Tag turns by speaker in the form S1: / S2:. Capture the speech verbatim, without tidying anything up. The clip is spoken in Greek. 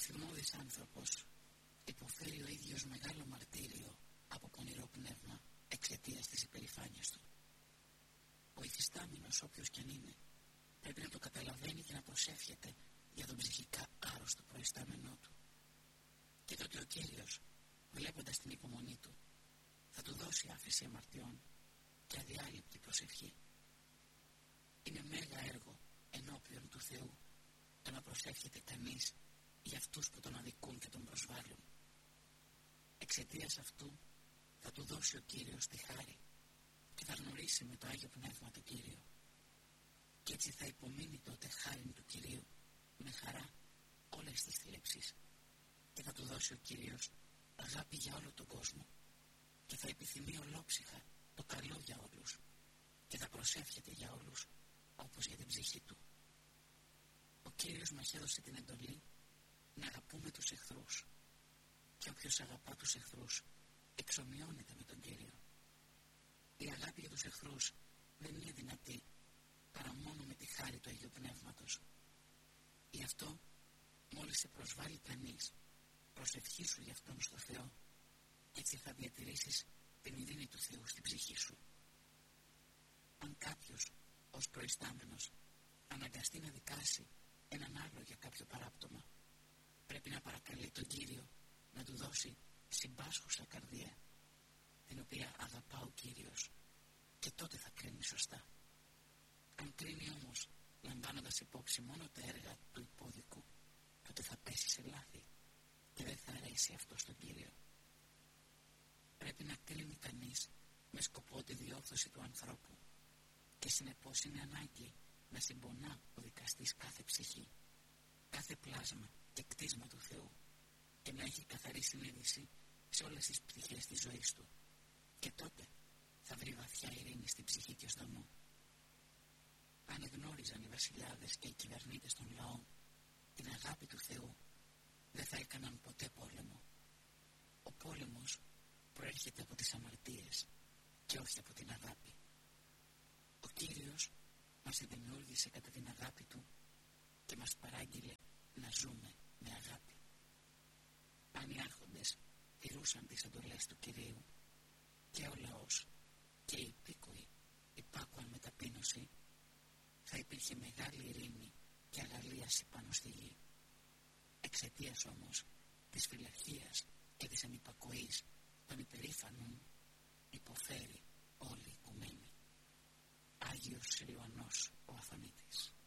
S1: θυμώδης άνθρωπος υποφέρει ο ίδιος μεγάλο μαρτύριο από πονηρό πνεύμα εξαιτίας της υπερηφάνειας του. Ο υφιστάμενος, όποιος κι αν είναι, πρέπει να το καταλαβαίνει και να προσεύχεται για τον ψυχικά άρρωστο προϊστάμενό του. Και τότε ο Κύριος, βλέποντας την υπομονή του, θα του δώσει άφεση αμαρτιών και αδιάλειπτη προσευχή. Είναι μέγα έργο ενώπιον του Θεού το να προσεύχεται κανείς για αυτούς που τον αδικούν και τον προσβάλλουν. Εξαιτίας αυτού θα του δώσει ο Κύριος τη χάρη και θα γνωρίσει με το Άγιο Πνεύμα το Κύριο. Και έτσι θα υπομείνει τότε χάριν του Κυρίου με χαρά όλες τις θλίψεις και θα του δώσει ο Κύριος αγάπη για όλο τον κόσμο και θα επιθυμεί ολόψυχα το καλό για όλους και θα προσεύχεται για όλους όπως για την ψυχή του. Ο Κύριος μας έδωσε την εντολή να αγαπούμε τους εχθρούς και όποιος αγαπά τους εχθρούς εξομοιώνεται με τον Κύριο. Η αγάπη για τους εχθρούς δεν είναι δυνατή παρά μόνο με τη χάρη του Αγίου Πνεύματος. Γι' αυτό μόλις σε προσβάλλει κανείς, προσευχήσου γι' αυτόν στο Θεό και έτσι θα διατηρήσεις την ειρήνη του Θεού στην ψυχή σου. Αν κάποιος ως προϊστάμενος αναγκαστεί να δικάσει έναν άλλο για κάποιο παράπτωμα, πρέπει να παρακαλεί τον Κύριο να του δώσει συμπάσχουσα καρδία, την οποία αγαπά ο Κύριος, και τότε θα κρίνει σωστά. Αν κρίνει όμως λαμβάνοντας υπόψη μόνο τα έργα του υπόδικου, τότε θα πέσει σε λάθη και δεν θα αρέσει αυτό στον Κύριο. Πρέπει να κρίνει κανείς με σκοπό τη διόρθωση του ανθρώπου και συνεπώς είναι ανάγκη να συμπονά ο δικαστής κάθε ψυχή, κάθε πλάσμα και κτίσμα του Θεού και να έχει καθαρή συνείδηση σε όλες τις πτυχές της ζωής του, και τότε θα βρει βαθιά ειρήνη στην ψυχή και στο νου. Αν εγνώριζαν οι βασιλιάδες και οι κυβερνήτες των λαών την αγάπη του Θεού, δεν θα έκαναν ποτέ πόλεμο. Ο πόλεμος προέρχεται από τις αμαρτίες και όχι από την αγάπη. Ο Κύριος μας δημιούργησε κατά την αγάπη Του και μας παράγγειλε να ζούμε με αγάπη. Αν οι άρχοντες τηρούσαν τις εντολές του Κυρίου και ο λαός και οι υπήκοοι υπάκουαν με ταπείνωση, θα υπήρχε μεγάλη ειρήνη και αγαλίαση πάνω στη γη. Εξαιτίας όμως της φιλαρχίας και της ανυπακοής των υπερήφανων υποφέρει όλη η οικουμένη. Άγιος Ιωαννός ο Αφανίτης.